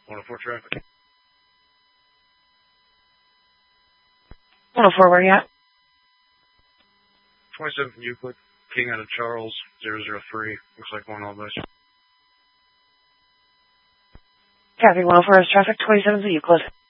104 traffic. 104, where are you at? 27th Euclid, King out of Charles, 003. Looks like one almost. Copy, 104 is traffic, 27th Euclid.